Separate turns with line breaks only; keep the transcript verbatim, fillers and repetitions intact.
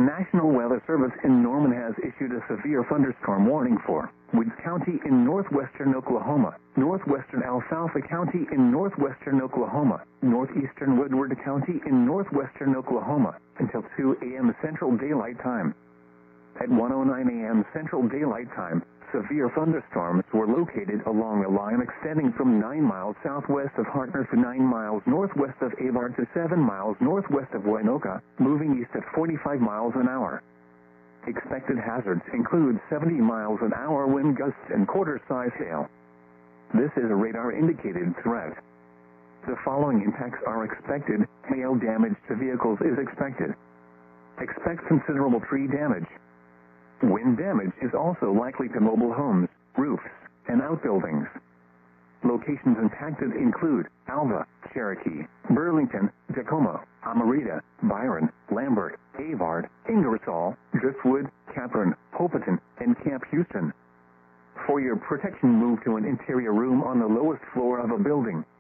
National Weather Service in Norman has issued a severe thunderstorm warning for Woods County in northwestern Oklahoma, northwestern Alfalfa County in northwestern Oklahoma, northeastern Woodward County in northwestern Oklahoma, until two a m Central Daylight Time. At one oh nine a m Central Daylight Time, severe thunderstorms were located along a line extending from nine miles southwest of Hartner to nine miles northwest of Avard to seven miles northwest of Winoka, moving east at forty-five miles an hour. Expected hazards include seventy miles an hour wind gusts and quarter-size hail. This is a radar-indicated threat. The following impacts are expected. Hail damage to vehicles is expected. Expect considerable tree damage. Wind damage is also likely to mobile homes, roofs, and outbuildings. Locations impacted include Alva, Cherokee, Burlington, Tacoma, Amarita, Byron, Lambert, Avard, Ingersoll, Driftwood, Capron, Hopeton, and Camp Houston. For your protection, move to an interior room on the lowest floor of a building.